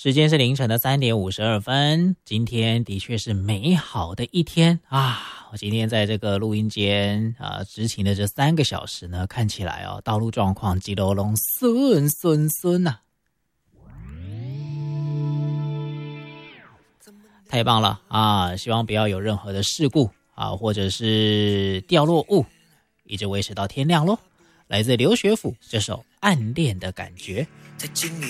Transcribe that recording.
时间是凌晨的3点52分，今天的确是美好的一天啊！我今天在这个录音间执勤的这3个小时呢，看起来道路状况一路拢顺啊，太棒了啊！希望不要有任何的事故啊，或者是掉落物，一直维持到天亮咯。来自刘学府这首《暗恋的感觉》。